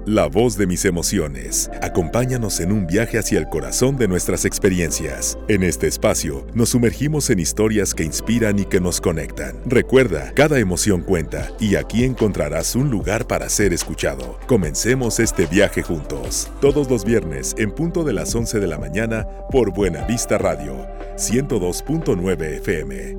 la voz de mis emociones. Acompáñanos en un viaje hacia el corazón de nuestras experiencias. En este espacio nos sumergimos en historias que inspiran y que nos conectan. Recuerda, cada emoción cuenta y aquí encontrarás un lugar para ser escuchado. Comencemos este viaje juntos. Todos los viernes en punto de las 11 de la mañana por Buena Vista Radio, 102.9 FM.